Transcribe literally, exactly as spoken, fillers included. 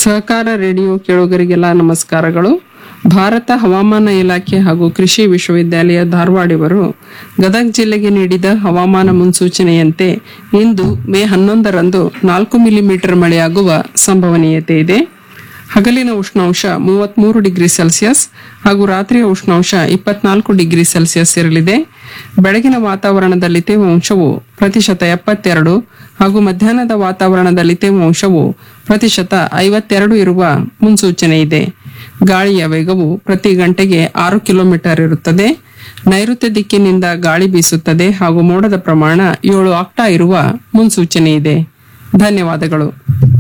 ಸಹಕಾರ ರೇಡಿಯೋ ಕೇಳುಗರಿಗೆಲ್ಲ ನಮಸ್ಕಾರಗಳು. ಭಾರತ ಹವಾಮಾನ ಇಲಾಖೆ ಹಾಗೂ ಕೃಷಿ ವಿಶ್ವವಿದ್ಯಾಲಯ ಧಾರವಾಡಿವರು ಗದಗ ಜಿಲ್ಲೆಗೆ ನೀಡಿದ ಹವಾಮಾನ ಮುನ್ಸೂಚನೆಯಂತೆ ಇಂದು ಮೇ ಹನ್ನೊಂದರಂದು ನಾಲ್ಕು ಮಿಲಿಮೀಟರ್ ಮಳೆಯಾಗುವ ಸಂಭವನೀಯತೆ ಇದೆ. ಹಗಲಿನ ಉಷ್ಣಾಂಶ ಮೂವತ್ಮೂರು ಡಿಗ್ರಿ ಸೆಲ್ಸಿಯಸ್ ಹಾಗೂ ರಾತ್ರಿಯ ಉಷ್ಣಾಂಶ ಇಪ್ಪತ್ನಾಲ್ಕು ಡಿಗ್ರಿ ಸೆಲ್ಸಿಯಸ್ ಇರಲಿದೆ. ಬೆಳಗಿನ ವಾತಾವರಣದಲ್ಲಿ ತೇವಾಂಶವು ಪ್ರತಿಶತ ಎಪ್ಪತ್ತೆರಡು ಹಾಗೂ ಮಧ್ಯಾಹ್ನದ ವಾತಾವರಣದಲ್ಲಿ ತೇವಾಂಶವು ಪ್ರತಿಶತ ಐವತ್ತೆರಡು ಇರುವ ಮುನ್ಸೂಚನೆ ಇದೆ. ಗಾಳಿಯ ವೇಗವು ಪ್ರತಿ ಗಂಟೆಗೆ ಆರು ಕಿಲೋಮೀಟರ್ ಇರುತ್ತದೆ. ನೈಋತ್ಯ ದಿಕ್ಕಿನಿಂದ ಗಾಳಿ ಬೀಸುತ್ತದೆ ಹಾಗೂ ಮೋಡದ ಪ್ರಮಾಣ ಏಳು ಆಕ್ಟಾ ಇರುವ ಮುನ್ಸೂಚನೆ ಇದೆ. ಧನ್ಯವಾದಗಳು.